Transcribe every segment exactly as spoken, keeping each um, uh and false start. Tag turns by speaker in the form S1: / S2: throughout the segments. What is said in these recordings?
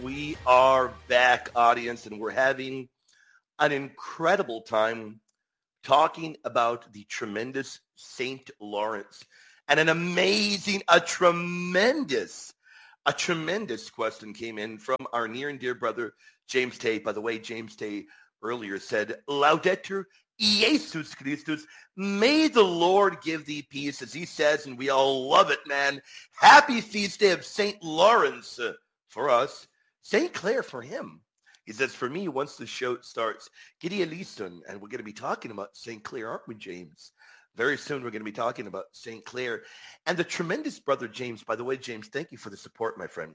S1: We are back, audience, and we're having an incredible time talking about the tremendous Saint Lawrence and an amazing, a tremendous, a tremendous question came in from our near and dear brother, James Tay. By the way, James Tay earlier said, Laudetur Jesus Christus, may the Lord give thee peace, as he says, and we all love it, man. Happy feast day of Saint Lawrence uh, for us. Saint Clair for him. He says, for me, once the show starts, Giddy Elison, and we're going to be talking about Saint Clair, aren't we, James? Very soon we're going to be talking about Saint Clair. And the tremendous brother James, by the way, James, thank you for the support, my friend.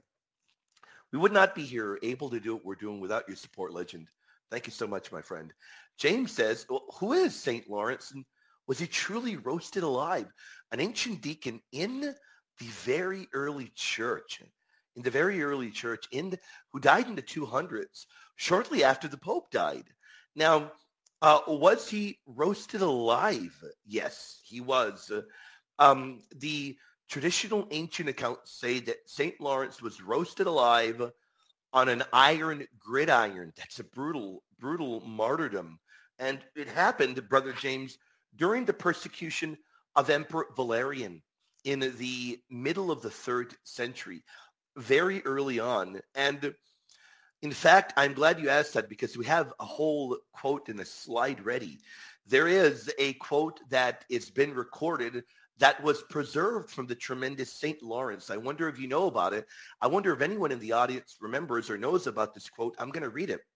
S1: We would not be here able to do what we're doing without your support, legend. Thank you so much, my friend. James says, well, who is Saint Lawrence, and was he truly roasted alive? An ancient deacon in the very early church. in the very early church, in the, who died in the two hundreds, shortly after the Pope died. Now, uh, was he roasted alive? Yes, he was. Uh, um, the traditional ancient accounts say that Saint Lawrence was roasted alive on an iron gridiron. That's a brutal, brutal martyrdom. And it happened, Brother James, during the persecution of Emperor Valerian in the middle of the third century. Very early on. And in fact, I'm glad you asked that because we have a whole quote in the slide ready. There is a quote that it's been recorded that was preserved from the tremendous Saint Lawrence. I wonder if you know about it. I wonder if anyone in the audience remembers or knows about this quote. I'm going to read it.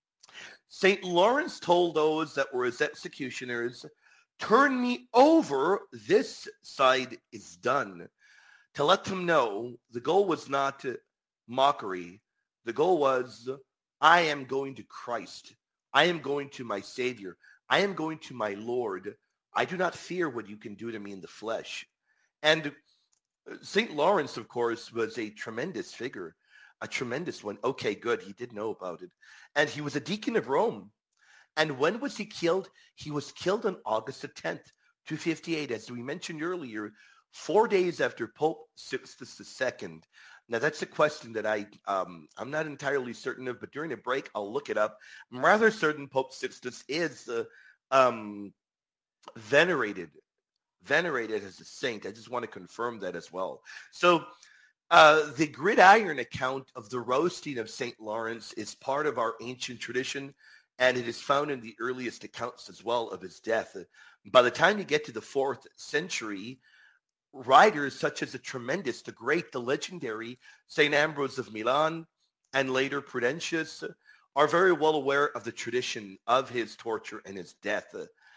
S1: Saint Lawrence told those that were his executioners, turn me over, this side is done. To let them know the goal was not mockery. The goal was, I am going to Christ. I am going to my Savior. I am going to my Lord. I do not fear what you can do to me in the flesh. And Saint Lawrence, of course, was a tremendous figure, a tremendous one. Okay, good. He did know about it. And he was a deacon of Rome. And when was he killed? He was killed on August the tenth, two fifty-eight, as we mentioned earlier, four days after Pope Sixtus the Second. Now, that's a question that I, um, I'm not entirely certain of, but during a break, I'll look it up. I'm rather certain Pope Sixtus is uh, um, venerated, venerated as a saint. I just want to confirm that as well. So uh, the gridiron account of the roasting of Saint Lawrence is part of our ancient tradition, and it is found in the earliest accounts as well of his death. By the time you get to the fourth century, writers such as the tremendous, the great, the legendary Saint Ambrose of Milan, and later Prudentius, are very well aware of the tradition of his torture and his death.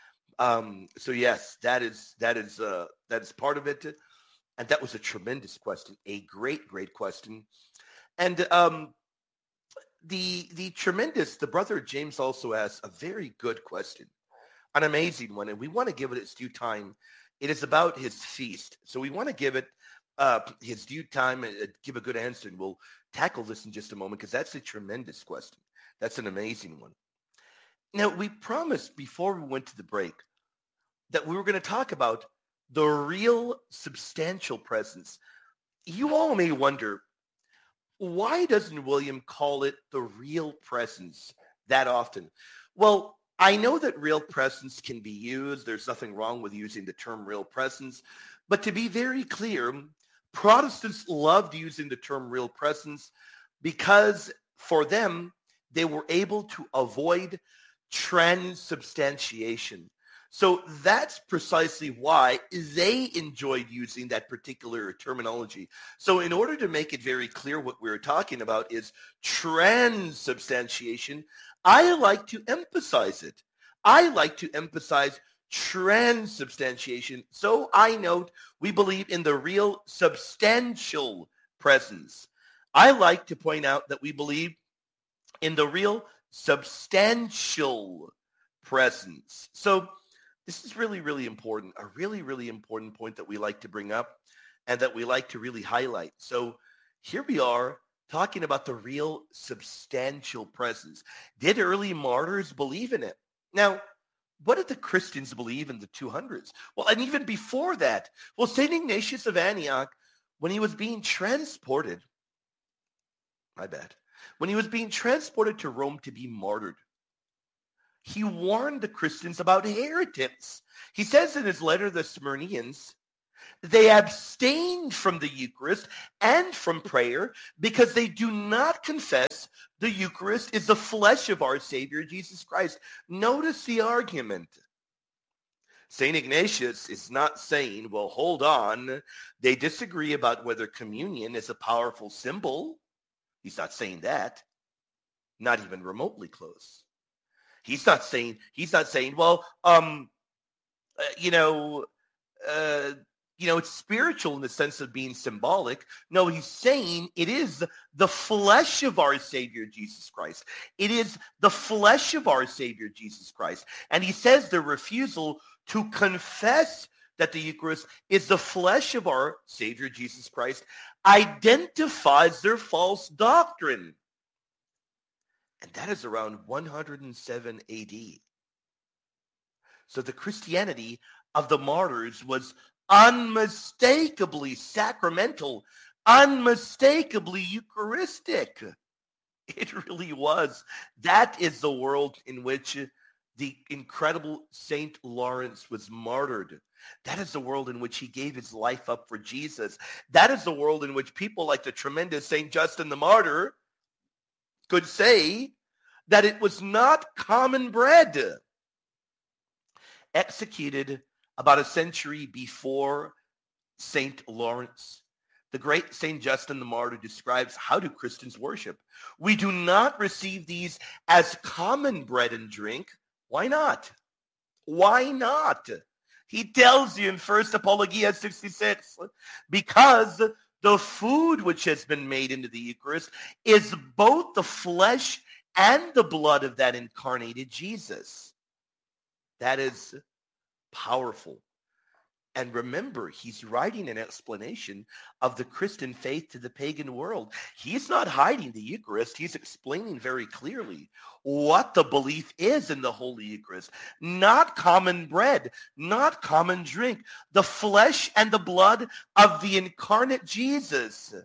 S1: Um, so yes, that is that is uh, that is part of it, and that was a tremendous question, a great, great question, and um, the the tremendous, the brother James also asked a very good question, an amazing one, and we want to give it its due time. It is about his feast. So we want to give it uh, his due time and uh, give a good answer. And we'll tackle this in just a moment because that's a tremendous question. That's an amazing one. Now, we promised before we went to the break that we were going to talk about the real substantial presence. You all may wonder, why doesn't William call it the real presence that often? Well, I know that real presence can be used. There's nothing wrong with using the term real presence. But to be very clear, Protestants loved using the term real presence because for them, they were able to avoid transubstantiation. So that's precisely why they enjoyed using that particular terminology. So in order to make it very clear what we're talking about is transubstantiation, I like to emphasize it. I like to emphasize transubstantiation. So I note we believe in the real substantial presence. I like to point out that we believe in the real substantial presence. So this is really, really important, a really, really important point that we like to bring up and that we like to really highlight. So here we are talking about the real substantial presence. Did early martyrs believe in it? Now, what did the Christians believe in the two hundreds? Well, and even before that, well, Saint Ignatius of Antioch, when he was being transported, my bad, when he was being transported to Rome to be martyred, he warned the Christians about heretics. He says in his letter to the Smyrnians, they abstained from the Eucharist and from prayer because they do not confess the Eucharist is the flesh of our Savior, Jesus Christ. Notice the argument. Saint Ignatius is not saying, well, hold on. They disagree about whether communion is a powerful symbol. He's not saying that. Not even remotely close. He's not saying, he's not saying, well, um, uh, you know, uh, you know, it's spiritual in the sense of being symbolic. No, he's saying it is the flesh of our Savior, Jesus Christ. It is the flesh of our Savior, Jesus Christ. And he says the refusal to confess that the Eucharist is the flesh of our Savior, Jesus Christ, identifies their false doctrine. And that is around one hundred seven A D. So the Christianity of the martyrs was unmistakably sacramental, unmistakably Eucharistic. It really was. That is the world in which the incredible Saint Lawrence was martyred. That is the world in which he gave his life up for Jesus. That is the world in which people like the tremendous Saint Justin the Martyr could say that it was not common bread. Executed about a century before Saint Lawrence, the great Saint Justin the Martyr describes how do Christians worship. We do not receive these as common bread and drink. Why not? Why not? He tells you in First Apologia sixty-six, because the food which has been made into the Eucharist is both the flesh and the blood of that incarnated Jesus. That is powerful. And remember, he's writing an explanation of the Christian faith to the pagan world. He's not hiding the Eucharist. He's explaining very clearly what the belief is in the Holy Eucharist. Not common bread, not common drink, the flesh and the blood of the incarnate Jesus.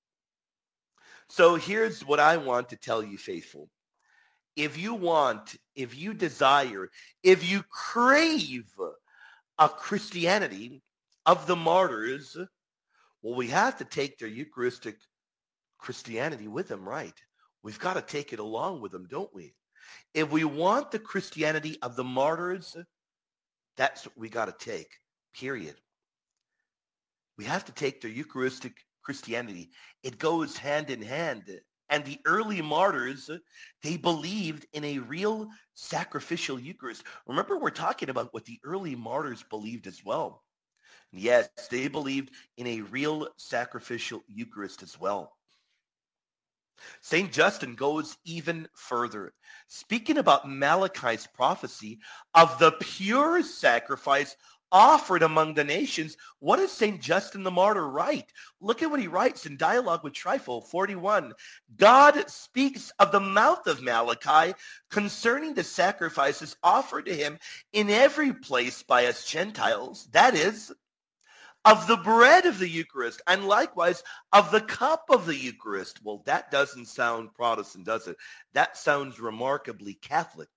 S1: So here's what I want to tell you, faithful. If you want, if you desire, if you crave a Christianity of the martyrs, well, we have to take their Eucharistic Christianity with them, right? We've got to take it along with them, don't we? If we want the Christianity of the martyrs, that's what we got to take, period. We have to take their Eucharistic Christianity. It goes hand in hand. And the early martyrs, they believed in a real sacrificial Eucharist. Remember, we're talking about what the early martyrs believed as well. Yes, they believed in a real sacrificial Eucharist as well. Saint Justin goes even further, speaking about Malachi's prophecy of the pure sacrifice offered among the nations. What does Saint Justin the Martyr write? Look at what he writes in Dialogue with Trypho forty-one. God speaks of the mouth of Malachi concerning the sacrifices offered to him in every place by us Gentiles, that is, of the bread of the Eucharist, and likewise of the cup of the Eucharist. Well, that doesn't sound Protestant, does it? That sounds remarkably Catholic.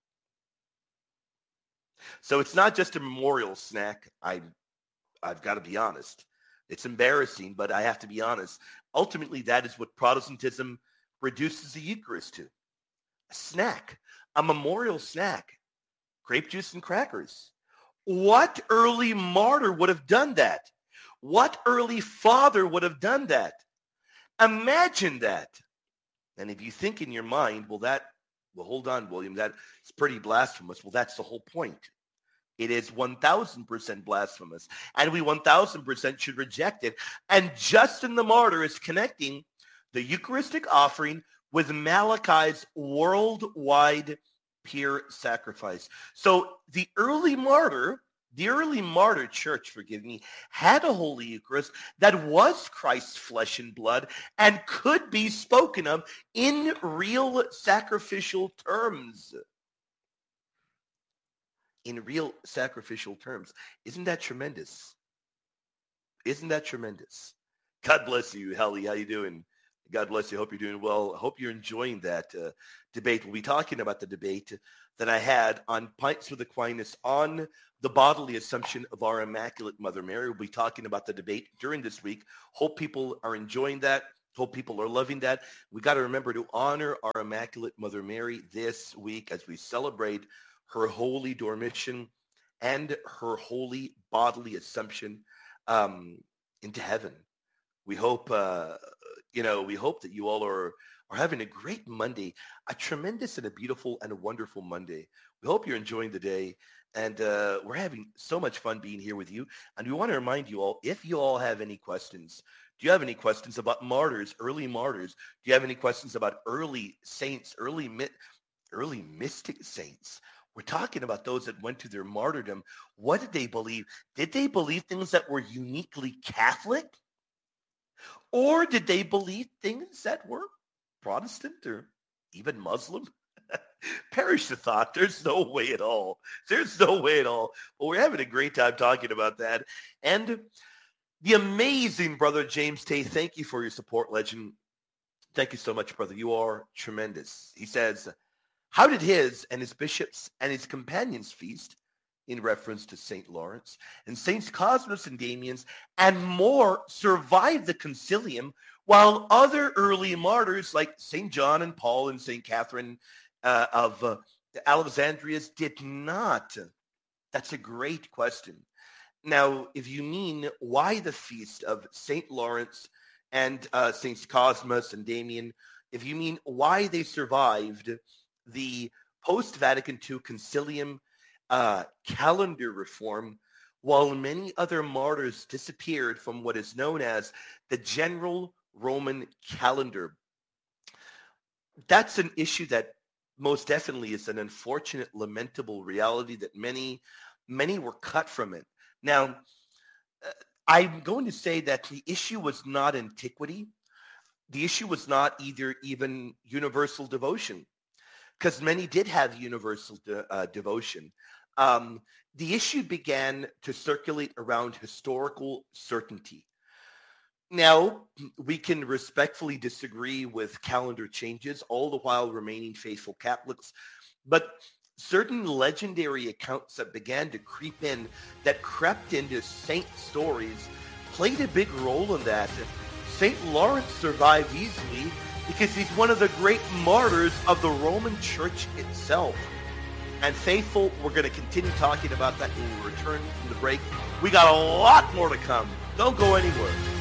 S1: So it's not just a memorial snack. I, I've got to be honest. It's embarrassing, but I have to be honest. Ultimately, that is what Protestantism reduces the Eucharist to. A snack, a memorial snack, grape juice and crackers. What early martyr would have done that? What early father would have done that? Imagine that. And if you think in your mind, well, that, well, hold on, William, that's pretty blasphemous. Well, that's the whole point. It is one thousand percent blasphemous. And we one thousand percent should reject it. And Justin the Martyr is connecting the Eucharistic offering with Malachi's worldwide pure sacrifice. So the early martyr, the early martyr church, forgive me, had a Holy Eucharist that was Christ's flesh and blood and could be spoken of in real sacrificial terms. In real sacrificial terms. Isn't that tremendous? Isn't that tremendous? God bless you, Helly. How you doing? God bless you. Hope you're doing well. Hope you're enjoying that uh, debate. We'll be talking about the debate that I had on Pints with Aquinas on the bodily assumption of our Immaculate Mother Mary. We'll be talking about the debate during this week. Hope people are enjoying that. Hope people are loving that. We got to remember to honor our Immaculate Mother Mary this week as we celebrate her holy dormition and her holy bodily assumption um, into heaven. We hope, uh, you know, we hope that you all are, are having a great Monday, a tremendous and a beautiful and a wonderful Monday. We hope you're enjoying the day, and uh, we're having so much fun being here with you. And we want to remind you all, if you all have any questions, do you have any questions about martyrs, early martyrs? Do you have any questions about early saints, early mi- early mystic saints? We're talking about those that went to their martyrdom. What did they believe? Did they believe things that were uniquely Catholic? Or did they believe things that were Protestant or even Muslim? Perish the thought. There's no way at all. There's no way at all. But we're having a great time talking about that. And the amazing brother James Tay, thank you for your support, legend. Thank you so much, brother. You are tremendous. He says, how did his and his bishops and his companions feast, in reference to Saint Lawrence, and Saints Cosmas and Damians, and more survived the concilium, while other early martyrs like Saint John and Paul and Saint Catherine uh, of uh, Alexandria did not? That's a great question. Now, if you mean why the feast of Saint Lawrence and uh, Saints Cosmas and Damian, if you mean why they survived the post-Vatican two concilium uh, calendar reform, while many other martyrs disappeared from what is known as the general Roman calendar. That's an issue that most definitely is an unfortunate, lamentable reality that many, many were cut from it. Now, uh, I'm going to say that the issue was not antiquity. The issue was not either even universal devotion, because many did have universal de- uh, devotion. Um, the issue began to circulate around historical certainty. Now, we can respectfully disagree with calendar changes, all the while remaining faithful Catholics, but certain legendary accounts that began to creep in, that crept into saint stories, played a big role in that. Saint Lawrence survived easily because he's one of the great martyrs of the Roman Church itself. And faithful, we're going to continue talking about that when we return from the break. We got a lot more to come. Don't go anywhere.